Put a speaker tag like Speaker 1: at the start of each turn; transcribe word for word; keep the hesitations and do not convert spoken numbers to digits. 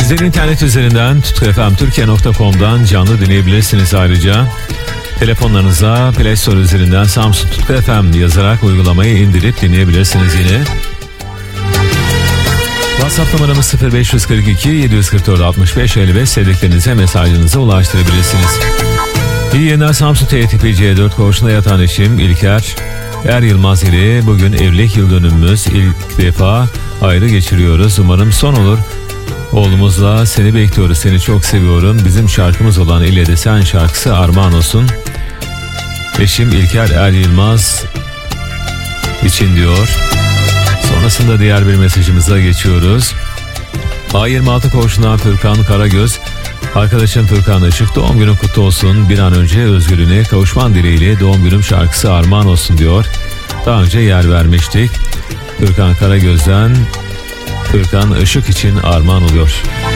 Speaker 1: Bizleri internet üzerinden tutku f m türkiye nokta com'dan canlı dinleyebilirsiniz ayrıca. Telefonlarınıza Play Store üzerinden Samsung Tutku F M yazarak uygulamayı indirip dinleyebilirsiniz yine. WhatsApp numaramız sıfır beş kırk iki yedi kırk dört altmış beş elli beş, sevdiklerinize mesajınızı ulaştırabilirsiniz. İyi yayınlar. Samsun T T P C dört koğuşunda yatan eşim İlker Er Yılmaz ile bugün evlilik yıl dönümümüz. İlk defa ayrı geçiriyoruz. Umarım son olur. Oğlumuzla seni bekliyoruz. Seni çok seviyorum. Bizim şarkımız olan İlle de Sen şarkısı armağan olsun. Eşim İlker Er Yılmaz için diyor. Sonrasında diğer bir mesajımıza geçiyoruz. A yirmi altı koğuşundan Furkan Karagöz. Arkadaşım Furkan Işık, doğum günün kutlu olsun. Bir an önce özgürlüğüne kavuşman dileğiyle doğum günüm şarkısı armağan olsun diyor. Daha önce yer vermiştik. Furkan Karagöz'den Furkan Işık için armağan oluyor.